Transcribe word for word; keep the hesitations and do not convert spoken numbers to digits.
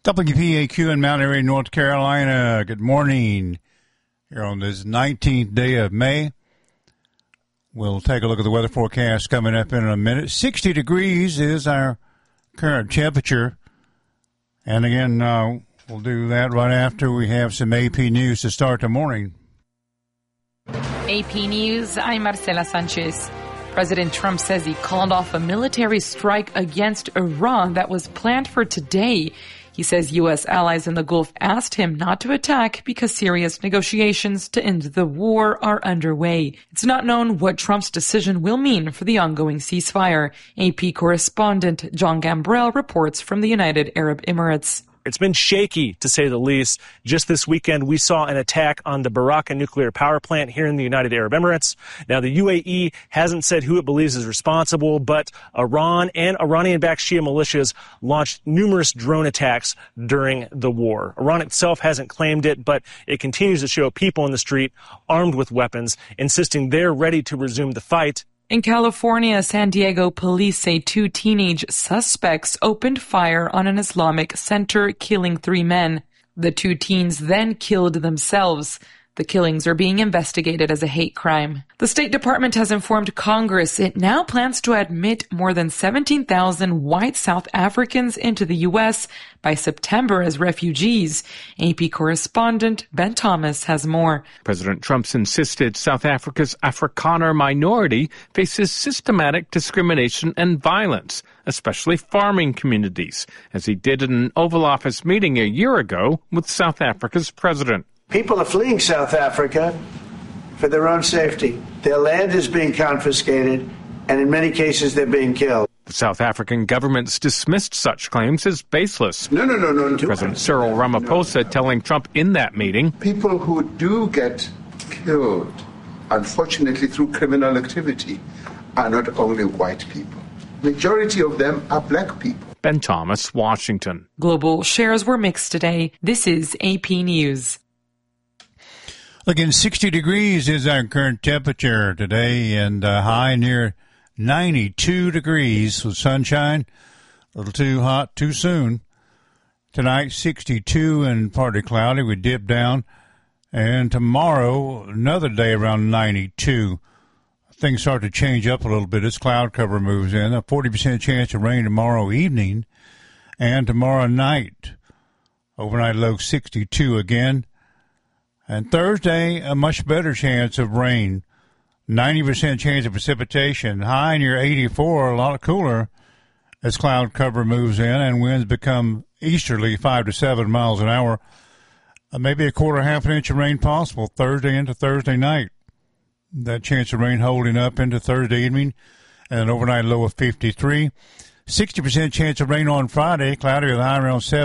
W P A Q in Mount Airy, North Carolina. Good morning. Here on this nineteenth day of May. We'll take a look at the weather forecast coming up in a minute. sixty degrees is our current temperature. And again, uh, we'll do that right after we have some A P News to start the morning. A P News, I'm Marcela Sanchez. President Trump says he called off a military strike against Iran that was planned for today. He says U S allies in the Gulf asked him not to attack because serious negotiations to end the war are underway. It's not known what Trump's decision will mean for the ongoing ceasefire. A P correspondent John Gambrell reports from the United Arab Emirates. It's been shaky, to say the least. Just this weekend, we saw an attack on the Barakah nuclear power plant here in the United Arab Emirates. Now, the U A E hasn't said who it believes is responsible, but Iran and Iranian-backed Shia militias launched numerous drone attacks during the war. Iran itself hasn't claimed it, but it continues to show people in the street armed with weapons, insisting they're ready to resume the fight. In California, San Diego police say two teenage suspects opened fire on an Islamic center, killing three men. The two teens then killed themselves. The killings are being investigated as a hate crime. The State Department has informed Congress it now plans to admit more than seventeen thousand white South Africans into the U S by September as refugees. A P correspondent Ben Thomas has more. President Trump's insisted South Africa's Afrikaner minority faces systematic discrimination and violence, especially farming communities, as he did in an Oval Office meeting a year ago with South Africa's president. People are fleeing South Africa for their own safety. Their land is being confiscated, and in many cases, they're being killed. The South African government's dismissed such claims as baseless. No, no, no, no. no. President Cyril Ramaphosa telling Trump in that meeting, people who do get killed, unfortunately through criminal activity, are not only white people. Majority of them are black people. Ben Thomas, Washington. Global shares were mixed today. This is A P News. Looking sixty degrees is our current temperature today, and uh, high near ninety-two degrees with sunshine. A little too hot too soon. Tonight, sixty-two and partly cloudy. We dip down. And tomorrow, another day around ninety-two. Things start to change up a little bit as cloud cover moves in. A forty percent chance of rain tomorrow evening and tomorrow night. Overnight low sixty-two again. And Thursday, a much better chance of rain. ninety percent chance of precipitation. High near eighty-four, a lot cooler as cloud cover moves in and winds become easterly five to seven miles an hour. Uh, maybe a quarter, half an inch of rain possible Thursday into Thursday night. That chance of rain holding up into Thursday evening and an overnight low of fifty-three. sixty percent chance of rain on Friday, cloudy with a high around seven.